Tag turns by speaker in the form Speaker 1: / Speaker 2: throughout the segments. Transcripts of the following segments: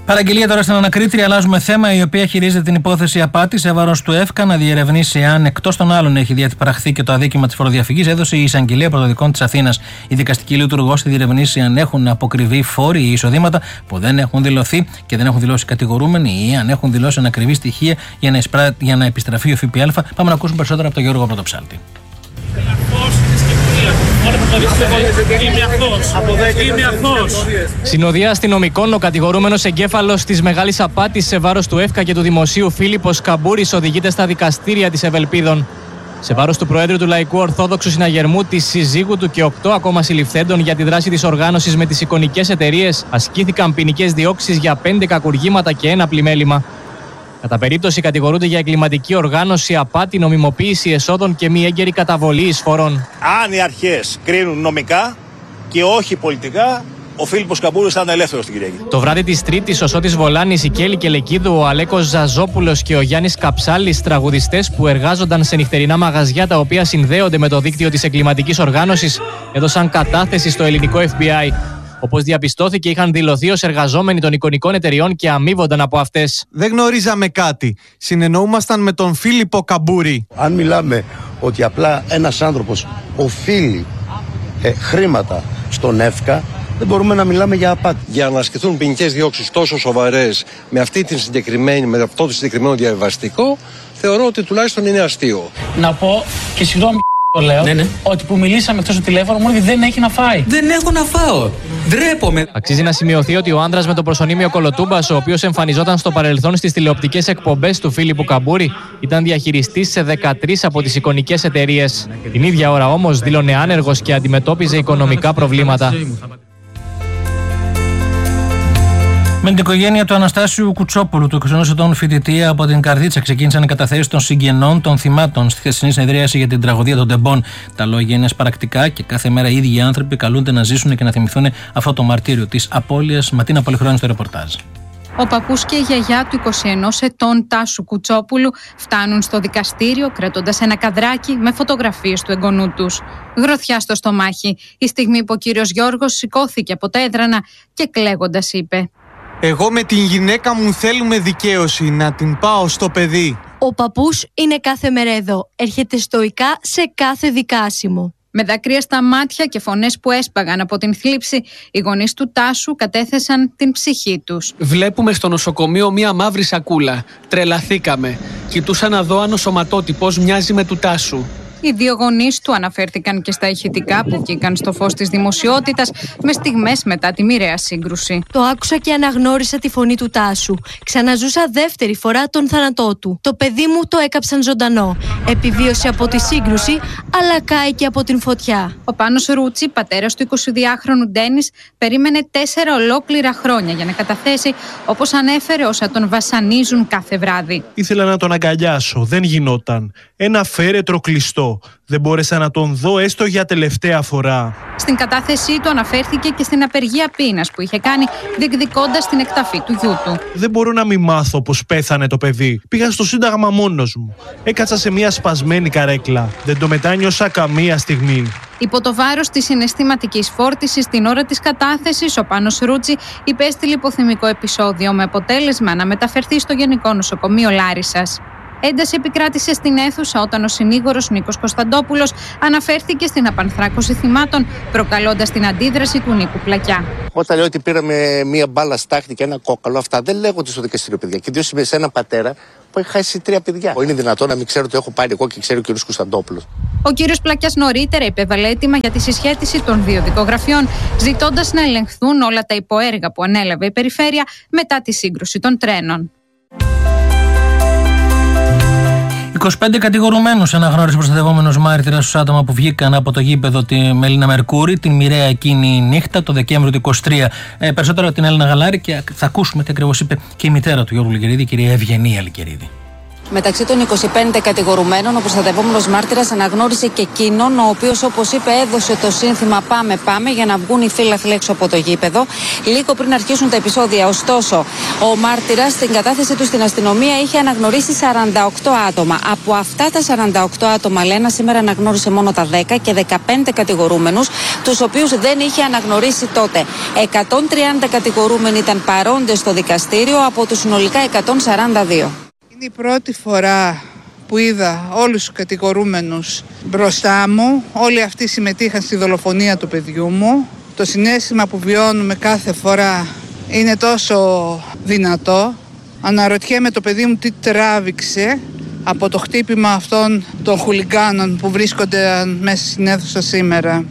Speaker 1: Παραγγελία τώρα στην ανακρίτρια. Αλλάζουμε θέμα, η οποία χειρίζεται την υπόθεση απάτης σε βάρος του ΕΦΚΑ να διερευνήσει αν εκτός των άλλων έχει διατυπραχθεί και το αδίκημα της φοροδιαφυγής. Έδωσε η Εισαγγελία Πρωτοδικών της Αθήνας. Η δικαστική λειτουργός θα διερευνήσει αν έχουν αποκριβεί φόροι ή εισοδήματα που δεν έχουν δηλωθεί και δεν έχουν δηλώσει κατηγορούμενοι ή αν έχουν δηλώσει ανακριβή στοιχεία για να επιστραφεί ο ΦΠΑ. Πάμε να ακούσουμε περισσότερα από τον Γιώργο Πρωτοψάλτη.
Speaker 2: Συνοδεία αστυνομικών, ο κατηγορούμενος εγκέφαλος της μεγάλης απάτης σε βάρος του ΕΦΚΑ και του δημοσίου Φίλιππος Καμπούρης οδηγείται στα δικαστήρια της Ευελπίδων. Σε βάρος του Προέδρου του Λαϊκού Ορθόδοξου Συναγερμού, της συζύγου του και 8 ακόμα συλληφθέντων για τη δράση της οργάνωσης με τις εικονικές εταιρείες, ασκήθηκαν ποινικές διώξεις για 5 κακουργήματα και 1 πλημέλημα. Κατά περίπτωση κατηγορούνται για εγκληματική οργάνωση, απάτη, νομιμοποίηση εσόδων και μη έγκαιρη καταβολή εισφορών.
Speaker 3: Αν οι αρχές κρίνουν νομικά και όχι πολιτικά, ο Φίλιππος Καμπούρης θα είναι ελεύθερος την Κυριακή.
Speaker 2: Το βράδυ της Τρίτης, ο Σώτης Βολάνης, η Κέλη Κελεκίδου, ο Αλέκος Ζαζόπουλος και ο Γιάννης Καψάλης, τραγουδιστές που εργάζονταν σε νυχτερινά μαγαζιά τα οποία συνδέονται με το δίκτυο της εγκληματικής οργάνωσης, έδωσαν κατάθεση στο ελληνικό FBI. Όπως διαπιστώθηκε, είχαν δηλωθεί ως εργαζόμενοι των εικονικών εταιριών και αμείβονταν από αυτές.
Speaker 4: Δεν γνωρίζαμε κάτι. Συνεννοούμασταν με τον Φίλιππο Καμπούρη.
Speaker 5: Αν μιλάμε ότι απλά ένας άνθρωπος οφείλει χρήματα στον ΕΦΚΑ, δεν μπορούμε να μιλάμε για απάτη.
Speaker 6: Για να ασκηθούν ποινικές διώξεις τόσο σοβαρές με αυτό το συγκεκριμένο διαβιβαστικό, θεωρώ ότι τουλάχιστον είναι αστείο.
Speaker 7: Να πω και συγγνώμη. Το λέω, ότι που μιλήσαμε εκτός του τηλέφωνο μου ότι δεν έχει να φάει.
Speaker 8: Δεν έχω να φάω. Ντρέπομαι.
Speaker 2: Αξίζει να σημειωθεί ότι ο άνδρας με το προσωνύμιο Κολοτούμπας, ο οποίος εμφανιζόταν στο παρελθόν στις τηλεοπτικές εκπομπές του Φίλιππου Καμπούρη, ήταν διαχειριστής σε 13 από τις εικονικές εταιρείες. Την ίδια ώρα όμως δήλωνε άνεργος και αντιμετώπιζε οικονομικά προβλήματα.
Speaker 1: Με την οικογένεια του Αναστάσιου Κουτσόπουλου, του 21 ετών φοιτητή από την Καρδίτσα, ξεκίνησαν οι καταθέσεις των συγγενών των θυμάτων στη χθεσινή συνεδρίαση για την τραγωδία των Τεμπών. Τα λόγια είναι σπαρακτικά και κάθε μέρα οι ίδιοι άνθρωποι καλούνται να ζήσουν και να θυμηθούν αυτό το μαρτύριο της απώλειας. Ματίνα Πολυχρόνη στο ρεπορτάζ.
Speaker 9: Ο παππούς και η γιαγιά του 21 ετών Τάσου Κουτσόπουλου φτάνουν στο δικαστήριο κρατώντας ένα καδράκι με φωτογραφίες του εγγονού τους. Γροθιά στο στομάχι, η στιγμή που ο κύριος Γιώργος σηκώθηκε από τα έδρανα και κλαίγοντας είπε:
Speaker 4: Εγώ με την γυναίκα μου θέλουμε δικαίωση, να την πάω στο παιδί.
Speaker 10: Ο παππούς είναι κάθε μέρα εδώ, έρχεται στοικά σε κάθε δικάσιμο.
Speaker 9: Με δάκρυα στα μάτια και φωνές που έσπαγαν από την θλίψη, οι γονείς του Τάσου κατέθεσαν την ψυχή τους.
Speaker 7: Βλέπουμε στο νοσοκομείο μία μαύρη σακούλα. Τρελαθήκαμε. Κοιτούσα να δω αν ο σωματότυπος μοιάζει με του Τάσου.
Speaker 9: Οι δύο γονείς του αναφέρθηκαν και στα ηχητικά που βγήκαν στο φως της δημοσιότητας με στιγμές μετά τη μοιραία σύγκρουση.
Speaker 10: Το άκουσα και αναγνώρισα τη φωνή του Τάσου. Ξαναζούσα δεύτερη φορά τον θάνατό του. Το παιδί μου το έκαψαν ζωντανό. Επιβίωσε από τη σύγκρουση, αλλά κάηκε από την φωτιά.
Speaker 9: Ο Πάνος Ρούτσι, πατέρας του 22χρονου Ντένις, περίμενε 4 ολόκληρα χρόνια για να καταθέσει, όπως ανέφερε, όσα τον βασανίζουν κάθε βράδυ.
Speaker 11: Ήθελα να τον αγκαλιάσω, δεν γινόταν. Ένα φέρετρο κλειστό. Δεν μπόρεσα να τον δω έστω για τελευταία φορά.
Speaker 9: Στην κατάθεσή του αναφέρθηκε και στην απεργία πείνας που είχε κάνει διεκδικώντας την εκταφή του γιού του.
Speaker 11: Δεν μπορώ να μην μάθω πως πέθανε το παιδί. Πήγα στο Σύνταγμα μόνος μου. Έκατσα σε μια σπασμένη καρέκλα. Δεν το μετάνιωσα καμία στιγμή.
Speaker 9: Υπό το βάρος της συναισθηματικής φόρτισης την ώρα της κατάθεσης, ο Πάνος Ρούτσι υπέστη λιποθυμικό επεισόδιο με αποτέλεσμα να μεταφερθεί στο Γενικό Νοσοκομείο Λάρισσας. Ένταση επικράτησε στην αίθουσα όταν ο συνήγορος Νίκος Κωνσταντόπουλος αναφέρθηκε στην απανθράκωση θυμάτων, προκαλώντας την αντίδραση του Νίκου Πλακιά.
Speaker 5: Όταν λέω ότι πήραμε μία μπάλα στάχτη και ένα κόκαλο, αυτά δεν λέγονται στο δικαστήριο, παιδιά. Και ιδίως σε ένα πατέρα που έχει χάσει 3 παιδιά. Είναι δυνατόν να μην ξέρω ότι έχω πάρει εγώ και ξέρει ο κ. Κωνσταντόπουλος.
Speaker 9: Ο κ. Πλακιάς νωρίτερα υπέβαλε αίτημα για τη συσχέτιση των 2 δικογραφιών, ζητώντας να ελεγχθούν όλα τα υποέργα που ανέλαβε η περιφέρεια μετά τη σύγκρουση των τρένων.
Speaker 1: 25 κατηγορουμένους αναγνώρισε προστατευόμενος μάρτυρας στους άτομα που βγήκαν από το γήπεδο τη Μελίνα Μερκούρη την μοιραία εκείνη νύχτα το Δεκέμβριο του 2023. Περισσότερο από την Έλληνα Γαλάρη και θα ακούσουμε τι ακριβώς είπε και η μητέρα του Γιώργου Λικερίδη, η κυρία Ευγενία Λικερίδη.
Speaker 12: Μεταξύ των 25 κατηγορουμένων, ο προστατευόμενος μάρτυρας αναγνώρισε και εκείνον, ο οποίος, όπως είπε, έδωσε το σύνθημα «Πάμε, πάμε» για να βγουν οι φίλαθλοι έξω από το γήπεδο, λίγο πριν αρχίσουν τα επεισόδια. Ωστόσο, ο μάρτυρας στην κατάθεσή του στην αστυνομία είχε αναγνωρίσει 48 άτομα. Από αυτά τα 48 άτομα, Λένα, σήμερα αναγνώρισε μόνο τα 10 και 15 κατηγορούμενους, τους οποίους δεν είχε αναγνωρίσει τότε. 130 κατηγορούμενοι ήταν παρόντες στο δικαστήριο από τους συνολικά 142.
Speaker 13: Είναι η πρώτη φορά που είδα όλους τους κατηγορούμενους μπροστά μου. Όλοι αυτοί συμμετείχαν στη δολοφονία του παιδιού μου. Το συναίσθημα που βιώνουμε κάθε φορά είναι τόσο δυνατό. Αναρωτιέμαι το παιδί μου τι τράβηξε από το χτύπημα αυτών των χουλιγκάνων που βρίσκονται μέσα στην αίθουσα σήμερα.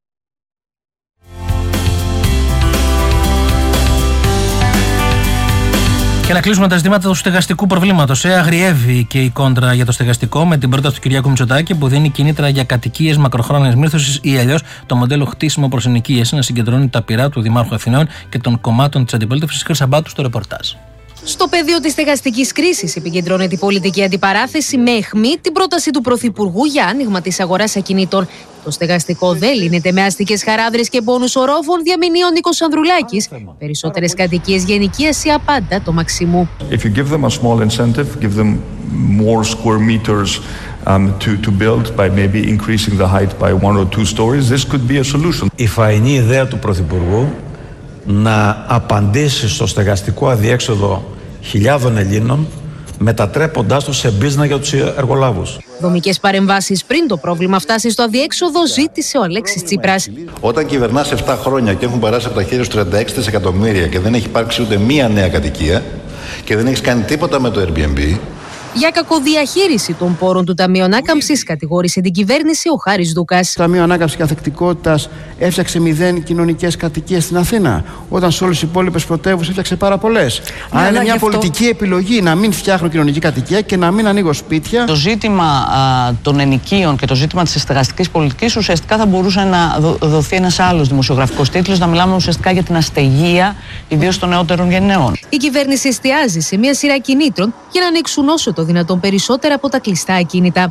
Speaker 1: Και να κλείσουμε τα ζητήματα του στεγαστικού προβλήματος. Αγριεύει και η κόντρα για το στεγαστικό με την πρόταση του Κυριάκου Μητσοτάκη που δίνει κίνητρα για κατοικίες μακροχρόνιας μίσθωσης ή αλλιώς το μοντέλο χτίσιμο προς ενοικίαση να συγκεντρώνει τα πειρά του Δημάρχου Αθηνών και των κομμάτων της αντιπολίτευσης. Χρυσαμπάτου στο ρεπορτάζ.
Speaker 14: Στο πεδίο της στεγαστικής κρίσης επικεντρώνεται η πολιτική αντιπαράθεση με αιχμή την πρόταση του Πρωθυπουργού για άνοιγμα της αγοράς ακινήτων. Το στεγαστικό δεν λύνεται με αστικές χαράδρες και πόνους ορόφων, διαμηνεί ο Νίκος Ανδρουλάκης. Περισσότερες κατοικίες για ενοικίαση απάντα το μαξιμού.
Speaker 15: If you give them a small incentive, give them more square meters to build by maybe increasing the height by 1 or 2 stories, this could be a solution.
Speaker 16: Η φαϊνή ιδέα του Πρωθυπουργού να απαντήσει στο στεγαστικό αδιέξοδο χιλιάδων Ελλήνων, μετατρέποντάς το σε μπίζνα για τους εργολάβους.
Speaker 14: Δομικές παρεμβάσεις πριν το πρόβλημα φτάσει στο αδιέξοδο, ζήτησε ο Αλέξης Τσίπρας.
Speaker 17: Όταν κυβερνάς 7 χρόνια και έχουν περάσει από τα χέρια σου 36 δισεκατομμύρια και δεν έχει υπάρξει ούτε μία νέα κατοικία και δεν έχεις κάνει τίποτα με το Airbnb.
Speaker 14: Για κακοδιαχείριση των πόρων του Ταμείου Ανάκαμψης κατηγόρησε την κυβέρνηση ο Χάρης Δούκας.
Speaker 18: Το Ταμείο Ανάκαμψης και Ανθεκτικότητας έφτιαξε 0 κοινωνικές κατοικίες στην Αθήνα, όταν σε όλες τις υπόλοιπες πρωτεύουσες έφτιαξε πάρα πολλές. Άρα είναι μια πολιτική επιλογή να μην φτιάχνω κοινωνική κατοικία και να μην ανοίγω σπίτια.
Speaker 19: Το ζήτημα των ενοικίων και το ζήτημα της στεγαστικής πολιτικής ουσιαστικά θα μπορούσε να δοθεί ένας άλλος δημοσιογραφικός τίτλος, να μιλάμε ουσιαστικά για την αστεγία, ιδίως των νεότερων γενναιών.
Speaker 14: Η κυβέρνηση εστιάζει σε μια σειρά κινήτρων για να ανοίξουν όσο το δυνατόν περισσότερα από τα κλειστά ακίνητα.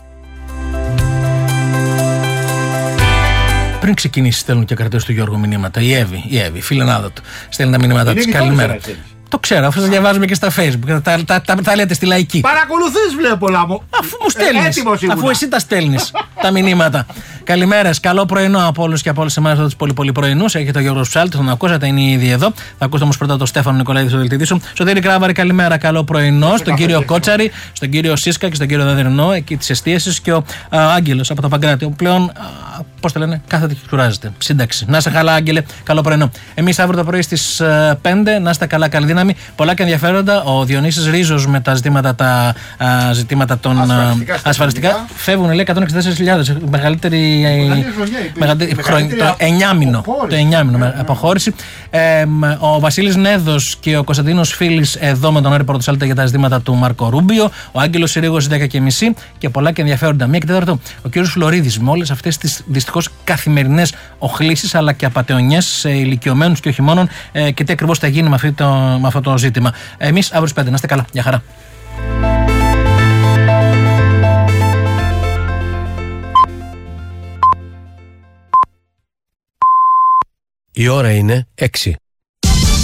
Speaker 1: Πριν ξεκινήσει, στέλνουν και κρατές του Γιώργου μηνύματα. Η Εύη, η φιλενάδα του, στέλνει τα μηνύματα της. Καλημέρα. Το ξέρω, αφού σας διαβάζουμε και στα Facebook. Τα λέτε στη Λαϊκή.
Speaker 20: Παρακολουθείς, βλέπω, Λάμο.
Speaker 1: Αφού μου στέλνεις. Αφού εσύ τα στέλνεις τα μηνύματα. Καλημέρες, καλό πρωινό από όλους και από όλες εμάς εδώ τους πολύ πρωινούς. Έχετε ο Γιώργος Ψάλτης, τον ακούσατε, είναι ήδη εδώ. Θα ακούσετε όμως πρώτα τον Στέφανο Νικολαίδη στο δελτίο. Σωτήρη Κράβαρη, καλημέρα, καλό πρωινό. Στον κύριο Κότσαρη, στον κύριο Σίσκα και στον κύριο Δαδερνό, εκεί της εστίασης, και ο Άγγελος από το Παγκράτη. Πλέον, πώς το λένε, κάθεται και κουράζεται. Σύνταξη. Να είστε καλά, Άγγελε, καλό πρωινό. Εμείς αύριο το πρωί στις 5, να είστε καλά, καλή δύναμη. Πολλά και ενδιαφέροντα. Ο Διονύσης Ρίζος με τα ζητήματα των ασφαλιστικά. Φεύγουν, λέει, 164.000. Μεγαλύτερη. Το 9μηνο αποχώρηση. Ο Βασίλης Νέδος και ο Κωνσταντίνος Φίλης εδώ με τον Άρη Πορτοσάλτα για τα ζητήματα του Μάρκο Ρούμπιο. Ο Άγγελος Συρίγος 10.30 και πολλά και ενδιαφέροντα. 1:04. Ο κύριος Φλωρίδης με όλες αυτές τις δυστυχώς καθημερινές οχλήσεις αλλά και απατεωνιές σε ηλικιωμένους και όχι μόνον, και τι ακριβώς θα γίνει με αυτό το ζήτημα. Εμείς αύριο στις 5. Να είστε καλά. Γεια χαρά.
Speaker 21: Η ώρα είναι 6.